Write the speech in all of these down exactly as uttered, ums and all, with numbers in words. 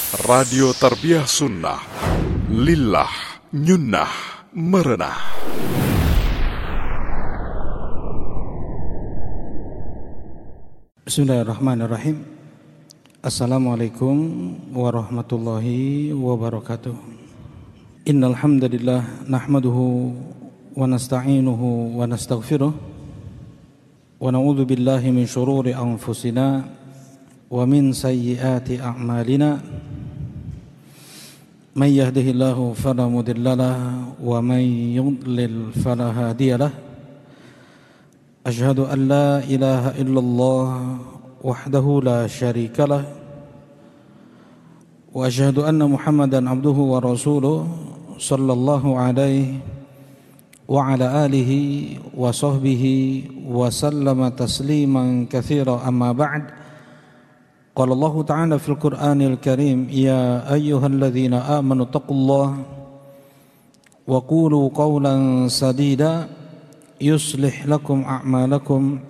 Radio Tarbiyah Sunnah Lillah Nyunnah Merenah. Bismillahirrahmanirrahim. Assalamualaikum warahmatullahi wabarakatuh. Innal hamdalillah nahmaduhu wa nasta'inuhu wa nastaghfiruh wa na'udzu billahi min shururi anfusina wa min sayyiati a'malina. Man yahdihillahu fala mudilla lahu wa man yudlil fala hadiya lahu. Asyhadu an la ilaha illallah wahdahu la syarika lah wa asyhadu anna Muhammadan abduhu wa rasuluh sallallahu alaihi wa ala alihi wa sahbihi wa sallama tasliman katsira. Amma ba'd. Qala Allah ta'ala fil Qur'anil Karim, ya ayyuhalladzina amanu taqullaha wa qulu qawlan sadida yuslih lakum a'malakum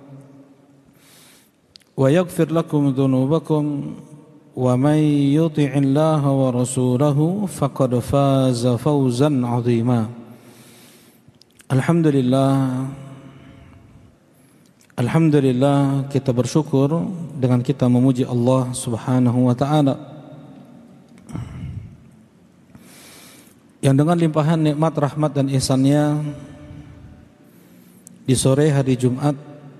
wa yaghfir lakum dhunubakum wa may yuti'illaha wa rasulahu faqad faza fawzan 'azima. Alhamdulillah, Alhamdulillah, kita bersyukur dengan kita memuji Allah Subhanahu wa ta'ala yang dengan limpahan nikmat, rahmat dan ihsannya di sore hari Jumat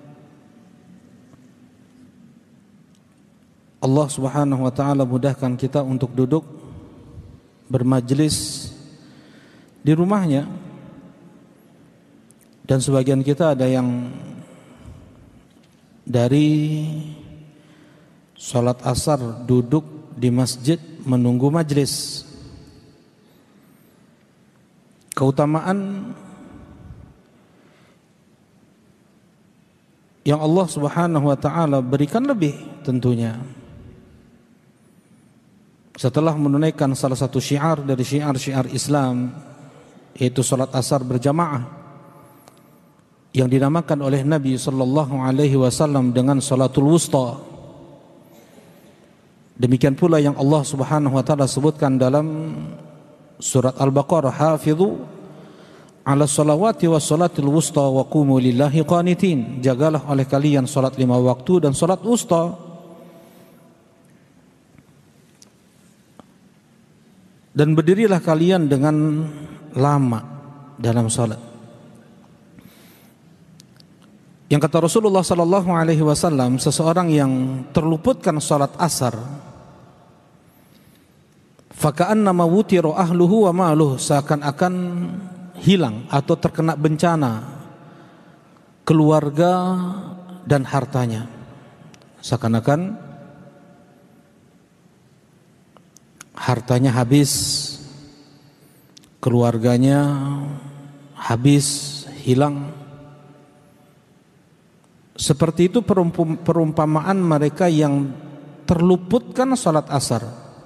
Allah Subhanahu wa ta'ala mudahkan kita untuk duduk bermajlis di rumahnya, dan sebagian kita ada yang dari sholat asar duduk di masjid menunggu majlis. Keutamaan yang Allah Subhanahu wa ta'ala berikan lebih tentunya setelah menunaikan salah satu syiar dari syiar-syiar Islam, yaitu salat asar berjamaah yang dinamakan oleh Nabi sallallahu alaihi wasallam dengan salatul wusta. Demikian pula yang Allah Subhanahu wa ta'ala sebutkan dalam surat Al-Baqarah, hafidhu ala salawati wa salatil wusta wa qumu lillahi qanitin. Jagalah oleh kalian salat lima waktu dan salat wusta, dan berdirilah kalian dengan lama dalam salat. Yang kata Rasulullah sallallahu alaihi wasallam, seseorang yang terluputkan salat asar faka'annama wutiru ahluhu wa maluhu, seakan-akan hilang atau terkena bencana keluarga dan hartanya. Seakan-akan hartanya habis, keluarganya habis, hilang. Seperti itu perumpamaan mereka yang terluputkan salat asar.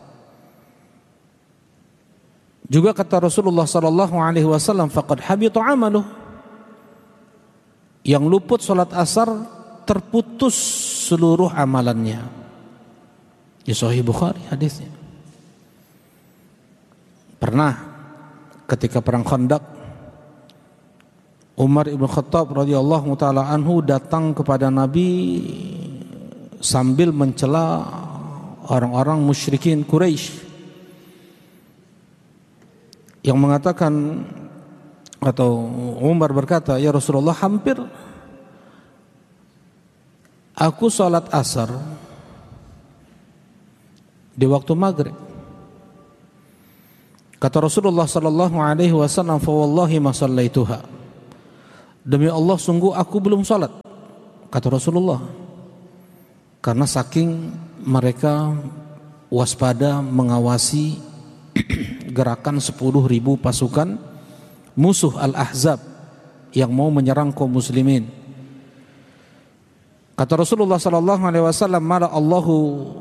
Juga kata Rasulullah sallallahu alaihi wasallam, faqad habita amaluh. Yang luput salat asar terputus seluruh amalannya. Di Sahih Bukhari hadisnya. Pernah ketika perang Khandaq, Umar ibn Khattab radhiyallahu taala anhu datang kepada Nabi sambil mencela orang-orang musyrikin Quraisy yang mengatakan, atau Umar berkata, ya Rasulullah, hampir aku salat asar di waktu maghrib. Kata Rasulullah sallallahu alaihi wasallam, fa wallahi ma sallaituha. Demi Allah, sungguh aku belum salat. Kata Rasulullah, karena saking mereka waspada mengawasi gerakan sepuluh ribu pasukan musuh Al-Ahzab yang mau menyerang kaum muslimin. Kata Rasulullah sallallahu alaihi wasallam, mala Allahu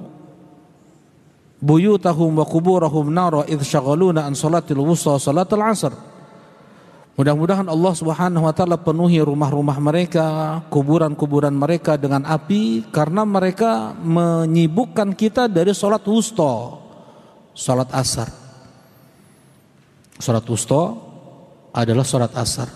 buyutahum wa quburahum nara idh syaghaluna an salatil wusta salatul asr. Mudah-mudahan Allah Subhanahu wa taala penuhi rumah-rumah mereka, kuburan-kuburan mereka dengan api karena mereka menyibukkan kita dari salat wusta, salat asar. Salat wusta adalah salat asar.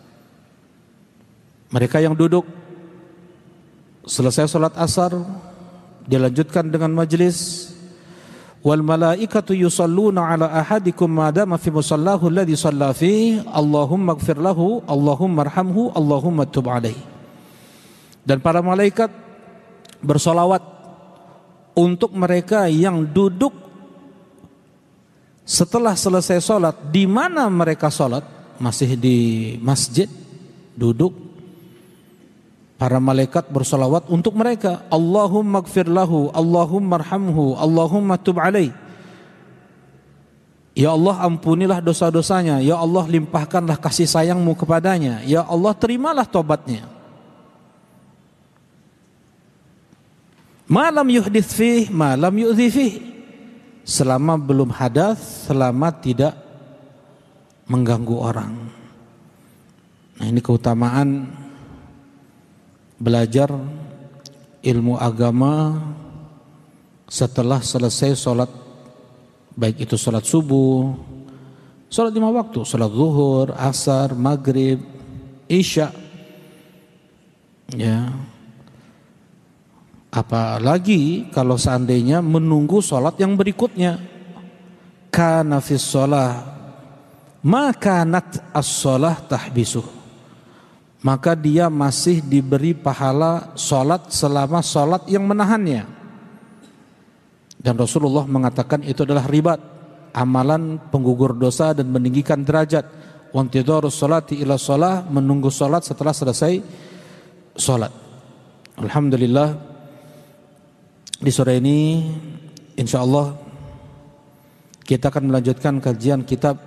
Mereka yang duduk selesai salat asar dilanjutkan dengan majlis. Wal malaikatu yusalluna ala ahadikum ma dama fi musallahu alladhi shalla fihi Allahumma ighfir lahu Allahumma arhamhu Allahumma tub alaihi. Dan para malaikat bersolawat untuk mereka yang duduk setelah selesai sholat. Di mana mereka sholat? Masih di masjid, duduk. Para malaikat bersolawat untuk mereka. Allahumma ighfir lahu Allahumma arhamhu Allahumma tub alaihi. Ya Allah, ampunilah dosa-dosanya. Ya Allah, limpahkanlah kasih sayangmu kepadanya. Ya Allah, terimalah tobatnya. Ma lam yuhdits fih, ma lam yu'dhi fih. Selama belum hadas, selama tidak mengganggu orang. Nah, ini keutamaan belajar ilmu agama setelah selesai sholat, baik itu sholat subuh, sholat lima waktu, sholat zuhur, asar, maghrib, isya, ya. Apalagi kalau seandainya menunggu sholat yang berikutnya. Kana fis sholah ma kanat as-sholah tahbisuh. Maka dia masih diberi pahala sholat selama sholat yang menahannya. Dan Rasulullah mengatakan itu adalah ribat, amalan penggugur dosa dan meninggikan derajat. Wantidharus sholati ila sholah, menunggu sholat setelah selesai sholat. Alhamdulillah, di sore ini insyaallah kita akan melanjutkan kajian kitab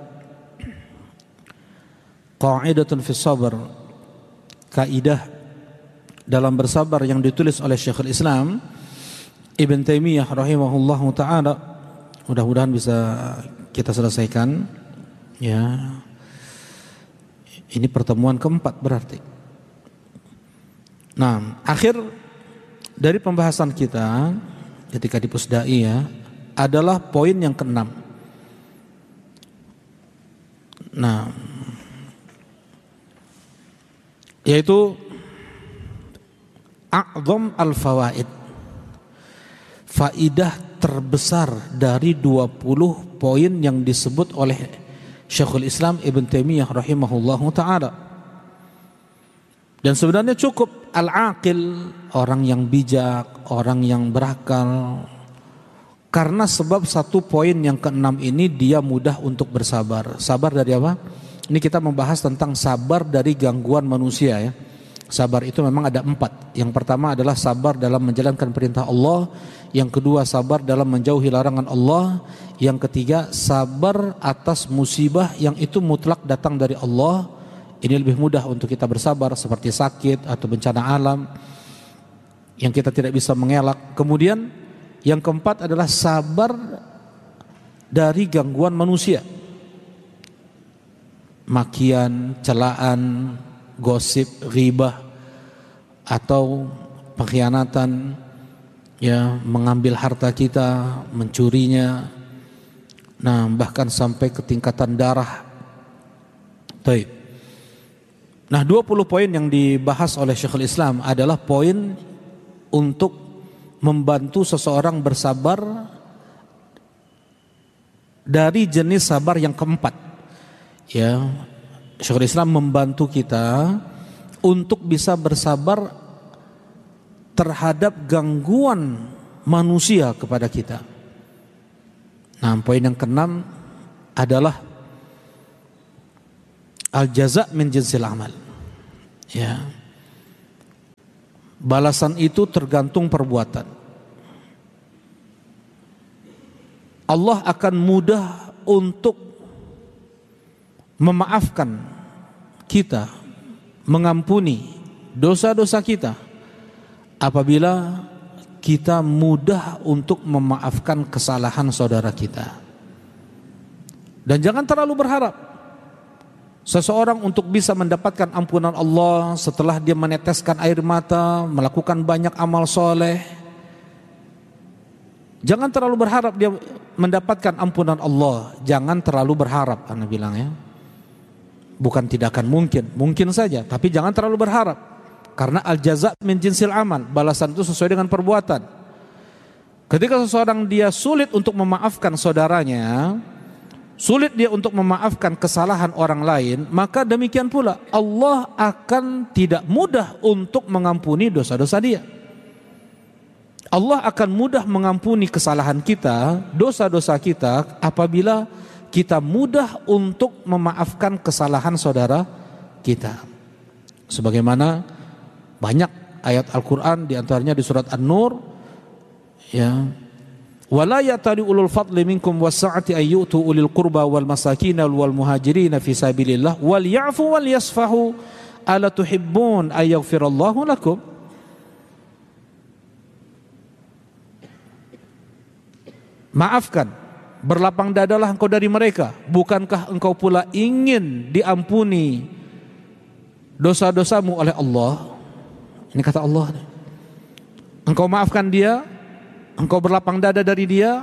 Qa'idatun fis Sabr, kaidah dalam bersabar, yang ditulis oleh Syekhul Islam Ibn Taimiyah rahimahullahu taala. Mudah-mudahan bisa kita selesaikan, ya. Ini pertemuan keempat berarti. Nah, akhir dari pembahasan kita ketika di Pusdai, ya, adalah poin yang keenam. Nah, yaitu a'zam al-fawaid, faidah terbesar dari dua puluh poin yang disebut oleh Syekhul Islam Ibn Taimiyah rahimahullahu ta'ala. Dan sebenarnya cukup al-aqil, orang yang bijak, orang yang berakal. Karena sebab satu poin yang keenam ini dia mudah untuk bersabar. Sabar dari apa? Ini kita membahas tentang sabar dari gangguan manusia, ya. Sabar itu memang ada empat. Yang pertama adalah sabar dalam menjalankan perintah Allah. Yang kedua, sabar dalam menjauhi larangan Allah. Yang ketiga, sabar atas musibah yang itu mutlak datang dari Allah. Ini lebih mudah untuk kita bersabar, seperti sakit atau bencana alam yang kita tidak bisa mengelak. Kemudian yang keempat adalah sabar dari gangguan manusia, makian, celaan, gosip, ghibah, atau pengkhianatan, ya, mengambil harta kita, mencurinya, nah bahkan sampai ke tingkatan darah. Baik. Nah, dua puluh poin yang dibahas oleh Syekhul Islam adalah poin untuk membantu seseorang bersabar dari jenis sabar yang keempat. Ya, Syekhul Islam membantu kita untuk bisa bersabar terhadap gangguan manusia kepada kita. Nah, poin yang keenam adalah al-jaza' min jinsil amal. Ya. Balasan itu tergantung perbuatan. Allah akan mudah untuk memaafkan kita, mengampuni dosa-dosa kita apabila kita mudah untuk memaafkan kesalahan saudara kita. Dan jangan terlalu berharap seseorang untuk bisa mendapatkan ampunan Allah setelah dia meneteskan air mata, melakukan banyak amal soleh. Jangan terlalu berharap dia mendapatkan ampunan Allah. Jangan terlalu berharap, Anda bilang ya. Bukan tidak akan mungkin, mungkin saja, tapi jangan terlalu berharap. Karena al-jaza' min jinsil amal, balasan itu sesuai dengan perbuatan. Ketika seseorang dia sulit untuk memaafkan saudaranya, sulit dia untuk memaafkan kesalahan orang lain, maka demikian pula Allah akan tidak mudah untuk mengampuni dosa-dosa dia. Allah akan mudah mengampuni kesalahan kita, dosa-dosa kita, apabila kita mudah untuk memaafkan kesalahan saudara kita. Sebagaimana banyak ayat Al-Quran, diantaranya di surat An-Nur, ya, wala ya'tali ulul fadli minkum was-sa'ati ayyutu ulil qurba wal masakin wal muhajirin fi sabilillah wal ya'fu wal yasfahu ala tuhibbun ay yaghfirallahu lakum. Maafkan, berlapang dadalah engkau dari mereka. Bukankah engkau pula ingin diampuni dosa-dosamu oleh Allah? Ini kata Allah. Engkau maafkan dia, engkau berlapang dada dari dia,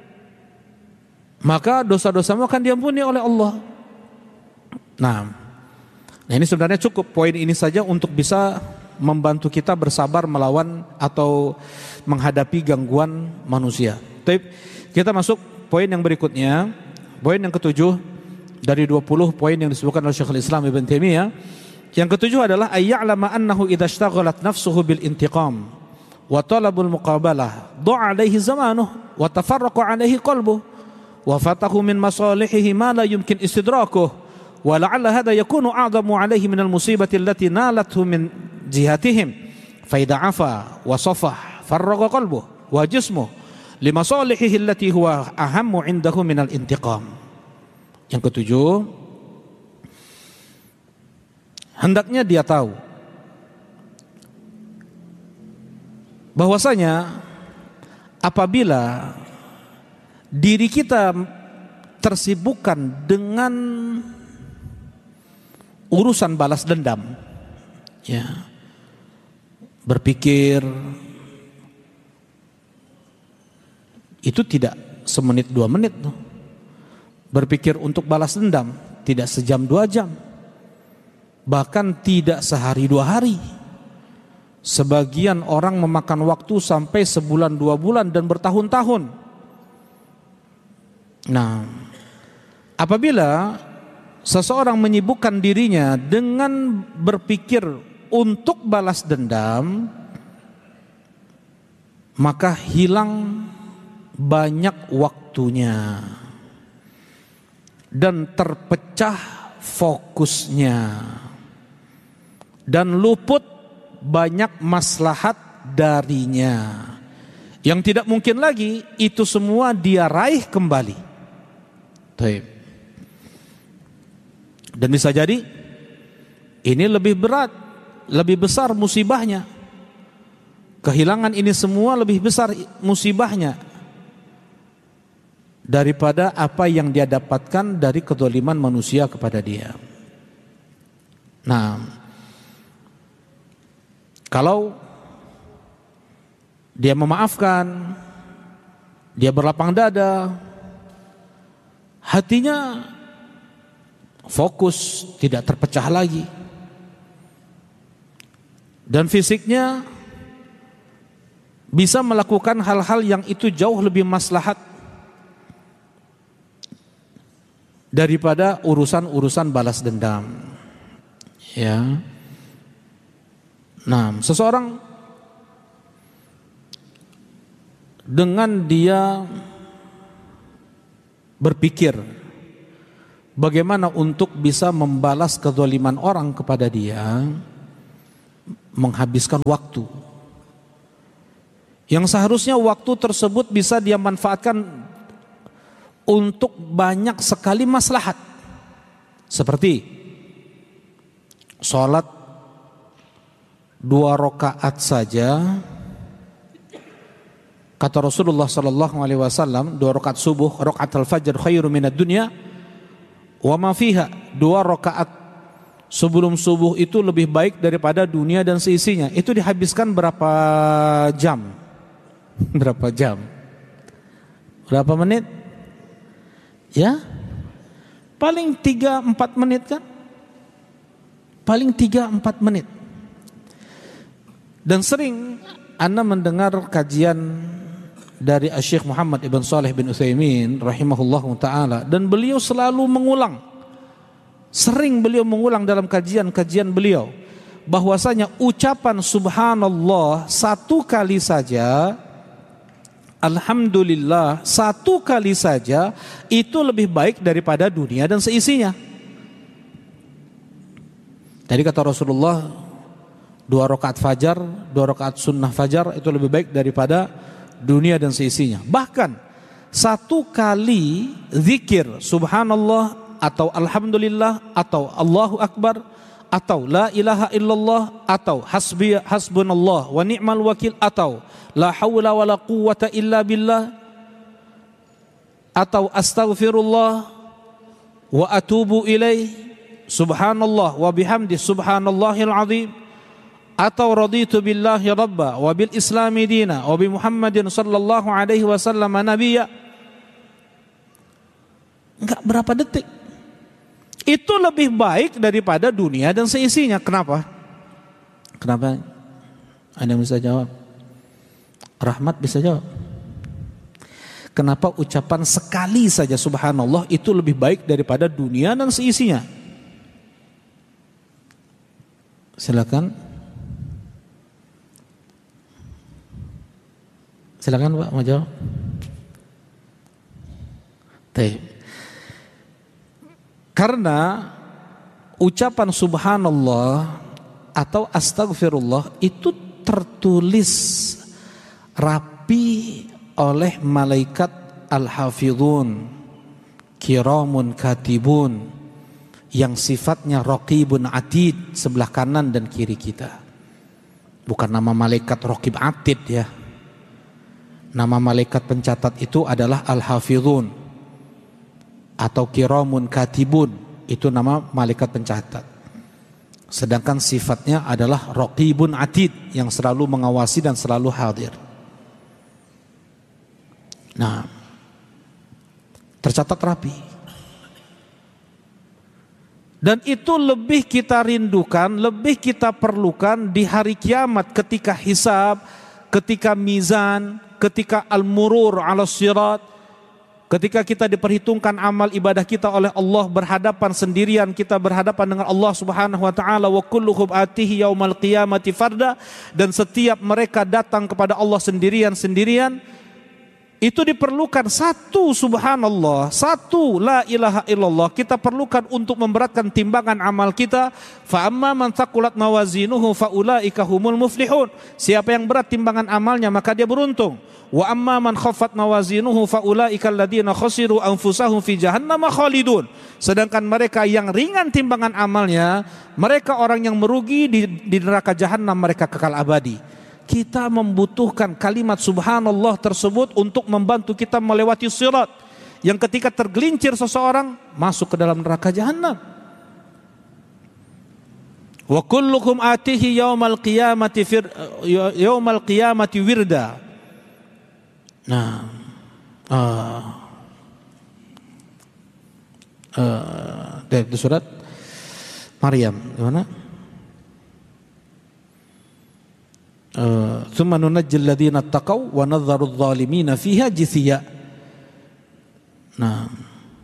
maka dosa-dosamu akan diampuni oleh Allah. Nah, nah ini sebenarnya cukup poin ini saja untuk bisa membantu kita bersabar melawan atau menghadapi gangguan manusia. Kita masuk poin yang berikutnya, poin yang ketujuh dari dua puluh poin yang disebutkan oleh Syekhul Islam Ibn Taimiyah. Yang ketujuh adalah ayya'lama annahu idza ishtaghalat nafsuhu bil intiqam wa talabul muqabalah dha'a alaihi zamanuhu wa tafarraqa alaihi qalbuhu wa fatahu min masalihihi ma la yumkin istidrakuhu wa la'alla hadha yakunu a'zamu alaihi min al musibati allati nalathu min jihatihim fa idza 'afa wa safah farraqa qalbuhu wa jismuhu limasalihihi allati huwa ahammu indahu minal intiqam. Yang ketujuh, hendaknya dia tahu bahwasanya apabila diri kita tersibukkan dengan urusan balas dendam, ya, berpikir itu tidak semenit dua menit tuh. Berpikir untuk balas dendam tidak sejam dua jam, bahkan tidak sehari dua hari. Sebagian orang memakan waktu sampai sebulan dua bulan dan bertahun-tahun. Nah, apabila seseorang menyibukkan dirinya dengan berpikir untuk balas dendam, maka hilang banyak waktunya dan terpecah fokusnya dan luput banyak maslahat darinya yang tidak mungkin lagi itu semua dia raih kembali. Dan bisa jadi ini lebih berat, lebih besar musibahnya. Kehilangan ini semua lebih besar musibahnya daripada apa yang dia dapatkan dari kezaliman manusia kepada dia. Nah, kalau dia memaafkan, dia berlapang dada, hatinya fokus, tidak terpecah lagi, dan fisiknya bisa melakukan hal-hal yang itu jauh lebih maslahat daripada urusan-urusan balas dendam. Ya. Nah, seseorang dengan dia berpikir bagaimana untuk bisa membalas kezaliman orang kepada dia, menghabiskan waktu yang seharusnya waktu tersebut bisa dia manfaatkan untuk banyak sekali maslahat, seperti sholat dua rakaat saja. Kata Rasulullah sallallahu alaihi wasallam, dua rakaat subuh, rakaat al-fajr khairu minad dunya wa ma fiha. Dua rakaat sebelum subuh itu lebih baik daripada dunia dan seisinya. Itu dihabiskan berapa jam? Berapa jam? Berapa menit? Ya, paling tiga empat menit kan? Paling tiga empat menit. Dan sering Anda mendengar kajian dari Syekh Muhammad ibn Shalih bin Utsaimin rahimahullahu taala, dan beliau selalu mengulang, sering beliau mengulang dalam kajian-kajian beliau, bahwasanya ucapan subhanallah satu kali saja, alhamdulillah satu kali saja, itu lebih baik daripada dunia dan seisinya. Tadi kata Rasulullah, dua rakaat fajar, dua rakaat sunnah fajar itu lebih baik daripada dunia dan seisinya. Bahkan satu kali zikir subhanallah atau alhamdulillah atau Allahu akbar atau la ilaha illallah atau hasbi hasbunallah wa ni'mal wakil atau la haula wala quwwata illa billah atau astaghfirullah wa atubu ilaih subhanallah wa bihamdi subhanallahil azim atau raditu billahi rabba wa bil islami dina wa bi Muhammadin sallallahu alaihi wasallam nabiyya, enggak berapa detik, itu lebih baik daripada dunia dan seisinya. Kenapa? Kenapa? Anda bisa jawab? Rahmat bisa jawab. Kenapa ucapan sekali saja subhanallah itu lebih baik daripada dunia dan seisinya? Silakan. Silakan Pak, mau jawab? Baik. Karena ucapan subhanallah atau astagfirullah itu tertulis rapi oleh malaikat al-hafidhun kiramun katibun yang sifatnya raqibun atid, sebelah kanan dan kiri kita. Bukan nama malaikat raqib atid ya. Nama malaikat pencatat itu adalah al-hafidhun atau kiramun katibun, itu nama malaikat pencatat. Sedangkan sifatnya adalah raqibun atid, yang selalu mengawasi dan selalu hadir. Nah, tercatat rapi. Dan itu lebih kita rindukan, lebih kita perlukan di hari kiamat ketika hisab, ketika mizan, ketika al-murur ala sirat, ketika kita diperhitungkan amal ibadah kita oleh Allah, berhadapan sendirian, kita berhadapan dengan Allah Subhanahu wa taala, wa kulluhum atihi yaumal qiyamati farda, dan setiap mereka datang kepada Allah sendirian-sendirian. Itu diperlukan satu subhanallah, satu la ilaha illallah, kita perlukan untuk memberatkan timbangan amal kita. Fa amma man thaqulat mawazinuhu fa ulaika humul muflihun. Siapa yang berat timbangan amalnya maka dia beruntung. Wa amma man khaffat mawazinuhu fa ulaika alladziina khasiru anfusahum fi jahannam khalidun. Sedangkan mereka yang ringan timbangan amalnya, mereka orang yang merugi di, di neraka jahanam, mereka kekal abadi. Kita membutuhkan kalimat subhanallah tersebut untuk membantu kita melewati sirat yang ketika tergelincir seseorang masuk ke dalam neraka jahanam. Wa kullukum atihi yaumal qiyamati fir yaumal qiyamati wirda. Nah, uh, uh, dari surat Maryam, gimana? Tsumma nunajjil ladzina taqaw wa nadharu adh-dhalimina fiha jithiya. Nah,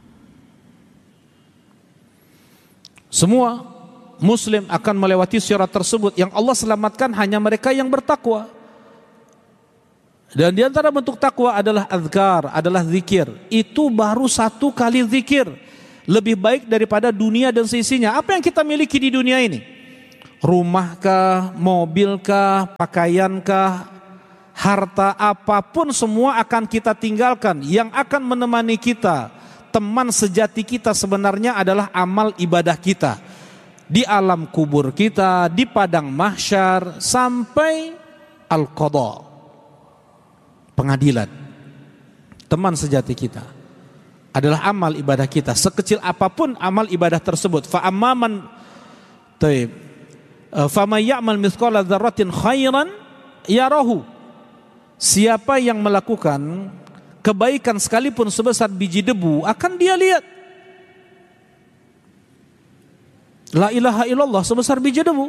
semua muslim akan melewati sirat tersebut. Yang Allah selamatkan hanya mereka yang bertakwa. Dan di antara bentuk takwa adalah azkar, adalah zikir. Itu baru satu kali zikir lebih baik daripada dunia dan seisinya. Apa yang kita miliki di dunia ini? Rumahkah, mobilkah, pakaiankah, harta apapun semua akan kita tinggalkan. Yang akan menemani kita, teman sejati kita sebenarnya adalah amal ibadah kita. Di alam kubur kita, di padang mahsyar, sampai al-qadha, pengadilan. Teman sejati kita adalah amal ibadah kita. Sekecil apapun amal ibadah tersebut. Fa amman taib faman ya'mal mithqala dzarratin khairan yarahu. Siapa yang melakukan kebaikan sekalipun sebesar biji debu akan dia lihat. La ilaha illallah sebesar biji debu.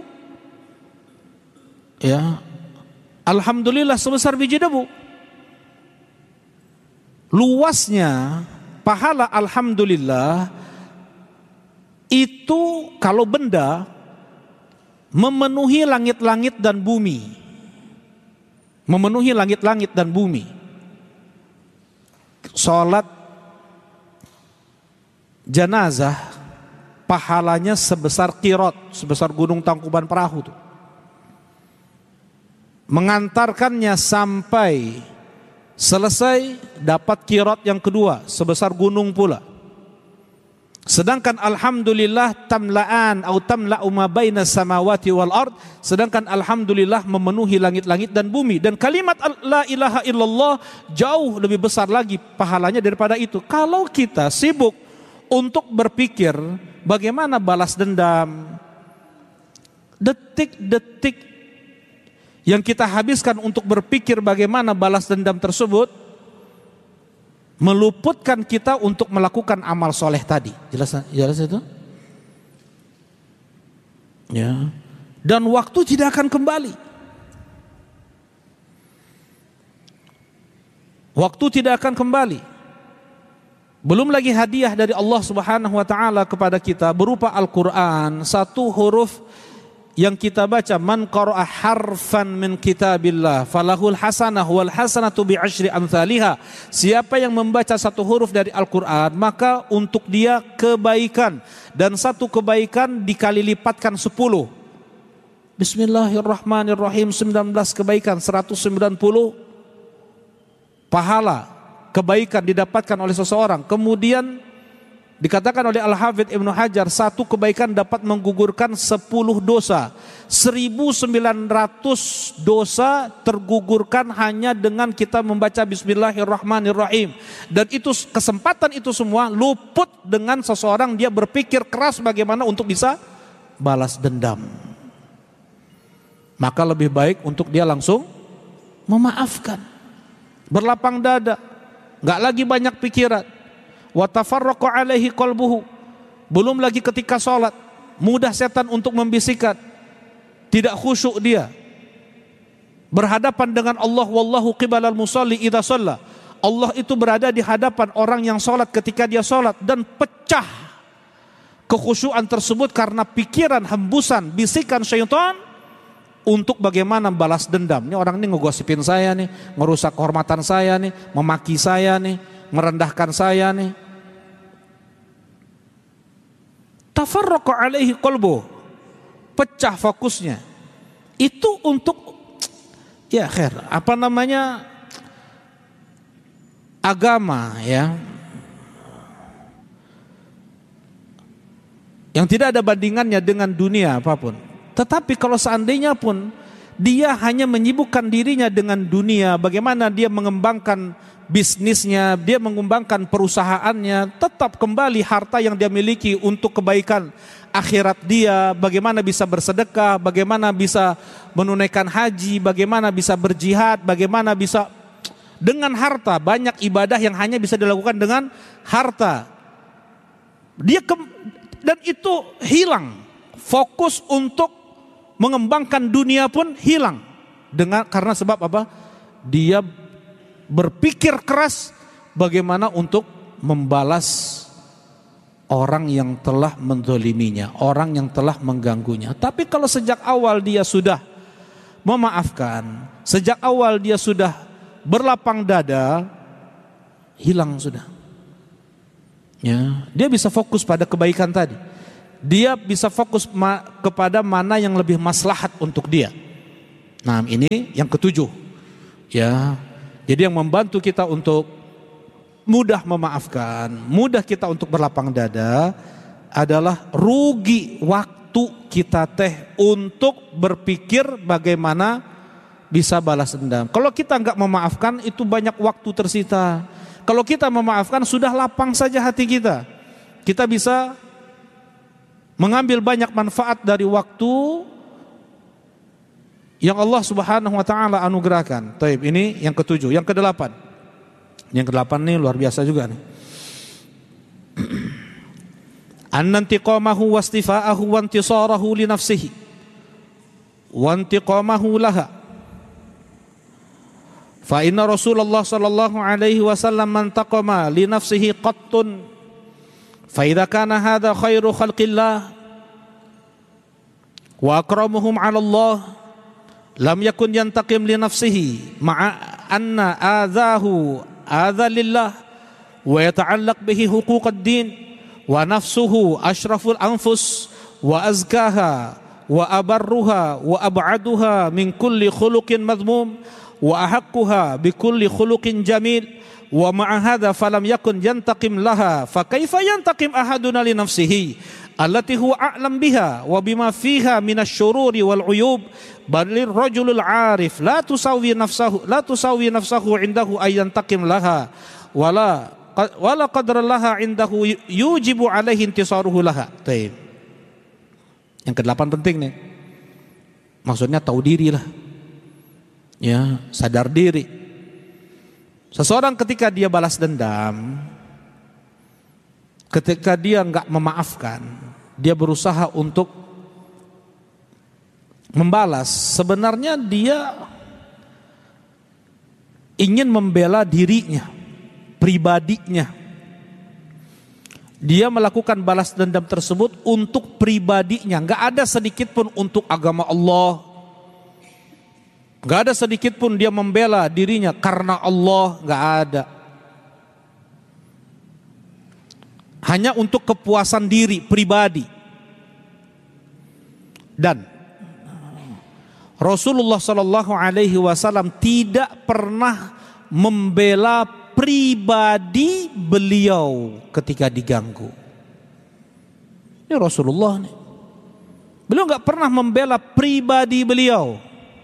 Ya. Alhamdulillah sebesar biji debu. Luasnya pahala alhamdulillah itu kalau benda memenuhi langit-langit dan bumi. Memenuhi langit-langit dan bumi. Salat jenazah pahalanya sebesar Qirat, sebesar gunung Tangkuban Perahu tuh. Mengantarkannya sampai selesai dapat Qirat yang kedua sebesar gunung pula. Sedangkan alhamdulillah tamla'an atau tamla'u ma baina samawati wal ard, sedangkan alhamdulillah memenuhi langit-langit dan bumi. Dan kalimat la ilaha illallah jauh lebih besar lagi pahalanya daripada itu. Kalau kita sibuk untuk berpikir bagaimana balas dendam, detik-detik yang kita habiskan untuk berpikir bagaimana balas dendam tersebut meluputkan kita untuk melakukan amal soleh tadi. Jelas, jelas itu? Ya. Dan waktu tidak akan kembali. Waktu tidak akan kembali. Belum lagi hadiah dari Allah Subhanahu wa taala kepada kita berupa Al-Qur'an, satu huruf yang kita baca, man qara'a harfan min kitabillah falahul hasanah wal hasanatu bi asyri amsalihha. Siapa yang membaca satu huruf dari Al-Qur'an, maka untuk dia kebaikan, dan satu kebaikan dikali lipatkan sepuluh. Bismillahirrahmanirrahim, sembilan belas kebaikan, seratus sembilan puluh pahala kebaikan didapatkan oleh seseorang. Kemudian dikatakan oleh Al-Hafidz Ibnu Hajar, satu kebaikan dapat menggugurkan sepuluh dosa. seribu sembilan ratus dosa tergugurkan hanya dengan kita membaca Bismillahirrahmanirrahim. Dan itu, kesempatan itu semua luput dengan seseorang dia berpikir keras bagaimana untuk bisa balas dendam. Maka lebih baik untuk dia langsung memaafkan, berlapang dada, gak lagi banyak pikiran. Wa tafarraqa alaihi qalbuhu. Belum lagi ketika sholat, mudah setan untuk membisikkan, tidak khusyuk dia berhadapan dengan Allah. Wallahu qibalal musalli idza shalla. Allah itu berada di hadapan orang yang sholat ketika dia sholat, dan pecah kekhusyuan tersebut karena pikiran, hembusan, bisikan syaitan untuk bagaimana balas dendam. Ini orang ini ngegosipin saya nih, ngerusak kehormatan saya nih, memaki saya nih, merendahkan saya nih. Tafarraqa alaihi qalbu, pecah fokusnya. Itu untuk ya khair, apa namanya, agama ya, yang tidak ada bandingannya dengan dunia apapun. Tetapi kalau seandainya pun dia hanya menyibukkan dirinya dengan dunia, bagaimana dia mengembangkan bisnisnya, dia mengembangkan perusahaannya, tetap kembali harta yang dia miliki untuk kebaikan akhirat dia, bagaimana bisa bersedekah, bagaimana bisa menunaikan haji, bagaimana bisa berjihad, bagaimana bisa dengan harta, banyak ibadah yang hanya bisa dilakukan dengan harta. Dia ke, dan itu hilang, fokus untuk mengembangkan dunia pun hilang dengan karena sebab apa? Dia berpikir keras bagaimana untuk membalas orang yang telah menzaliminya, orang yang telah mengganggunya. Tapi kalau sejak awal dia sudah memaafkan, sejak awal dia sudah berlapang dada, hilang sudah. Ya, dia bisa fokus pada kebaikan tadi. Dia bisa fokus ma- kepada mana yang lebih maslahat untuk dia. Nah, ini yang ketujuh. Ya. Jadi yang membantu kita untuk mudah memaafkan, mudah kita untuk berlapang dada adalah rugi waktu kita teh untuk berpikir bagaimana bisa balas dendam. Kalau kita enggak memaafkan, itu banyak waktu tersita. Kalau kita memaafkan, sudah lapang saja hati kita. Kita bisa mengambil banyak manfaat dari waktu yang Allah Subhanahu wa taala anugerahkan. Taib, ini yang ketujuh. Yang kedelapan, Yang kedelapan nih luar biasa juga nih. Annantiqamahu wastifa'ahu wantisarahu li nafsihi wantiqamahu laha. Fa inna Rasulullah sallallahu alaihi wasallam mantaqama li nafsihi qattun fa idza kana hadha khairu khalqillah wa akramuhum 'ala Allah lam yakun yantaqim li nafsihi ma'a anna adzahu adza lillah wa yata'allaq bihi huquqad din wa nafsuhu asyraful anfus wa azkaha wa abarruha wa ab'aduha min kulli khuluqin madhmum wa ahaqquha bi kulli khuluqin jamil wa ma'a hadha falam yakun yantaqim laha fa kaifa yantaqim ahaduna li nafsihi allati huwa a'lam biha wa bima fiha minasyururi wal uyub balil rajulul arif la tusawi nafsahu la tusawi nafsahu indahu ayantaqim laha wala wala qadrallaha indahu yujibu alaihi intisaruhu laha. Baik. Yang kedelapan penting nih. Maksudnya tahu diri lah. Ya, sadar diri. Seseorang ketika dia balas dendam, ketika dia enggak memaafkan, dia berusaha untuk membalas, sebenarnya dia ingin membela dirinya, pribadinya. Dia melakukan balas dendam tersebut untuk pribadinya, enggak ada sedikit pun untuk agama Allah. Enggak ada sedikit pun dia membela dirinya karena Allah, enggak ada. Hanya untuk kepuasan diri pribadi. Dan Rasulullah Shallallahu Alaihi Wasallam tidak pernah membela pribadi beliau ketika diganggu. Ini Rasulullah nih. Beliau nggak pernah membela pribadi beliau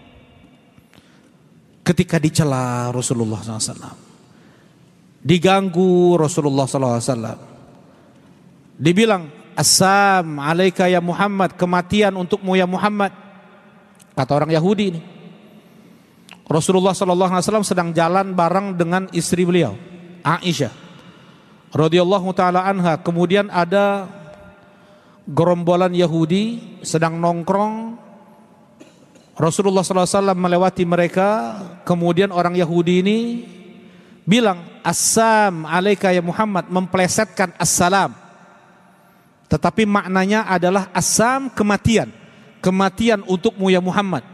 ketika dicela Rasulullah Shallallahu Alaihi Wasallam, diganggu Rasulullah Shallallahu Alaihi Wasallam. Dibilang, Assam alaika ya Muhammad, kematian untukmu ya Muhammad. Kata orang Yahudi ini. Rasulullah Sallallahu Alaihi Wasallam sedang jalan bareng dengan istri beliau, Aisyah radhiyallahu taala anha. Kemudian ada gerombolan Yahudi sedang nongkrong. Rasulullah Sallallahu Alaihi Wasallam melewati mereka. Kemudian orang Yahudi ini bilang, Assam alaika ya Muhammad, memplesetkan assalam. Tetapi maknanya adalah assam, kematian. Kematian untukmu ya Muhammad.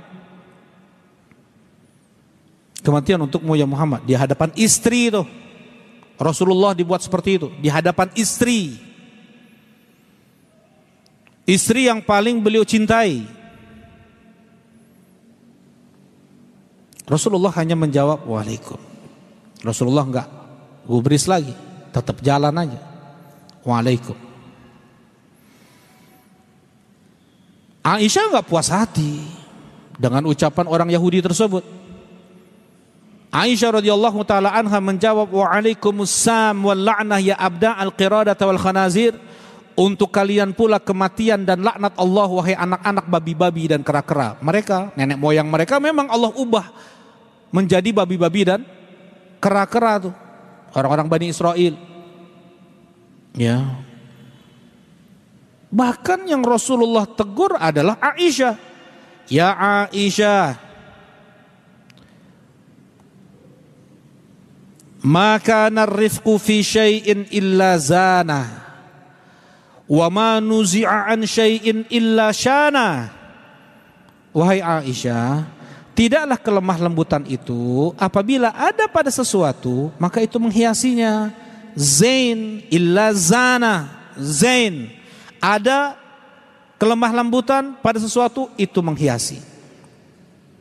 Kematian untukmu ya Muhammad. Di hadapan istri itu Rasulullah dibuat seperti itu. Di hadapan istri. Istri yang paling beliau cintai. Rasulullah hanya menjawab, Waalaikum. Rasulullah enggak gubris lagi, tetap jalan aja. Waalaikum. Aisyah enggak puas hati dengan ucapan orang Yahudi tersebut. Aisyah radhiyallahu taala anha menjawab, Waalaikumsalam wal la'nah ya abda al-qiradata wal khanazir. Untuk kalian pula kematian dan laknat Allah wahai anak-anak babi-babi dan kera-kera. Mereka, nenek moyang mereka memang Allah ubah menjadi babi-babi dan kera-kera tuh. Orang-orang Bani Israel. Ya. Bahkan yang Rasulullah tegur adalah Aisyah. Ya Aisyah, maka narifku fi syai'in illa zana, wa ma nuzi'a an syai'in illa syana. Wahai Aisyah, tidaklah kelemah lembutan itu apabila ada pada sesuatu maka itu menghiasinya. Zain illa zana, zain. Ada kelemah lembutan pada sesuatu itu menghiasi.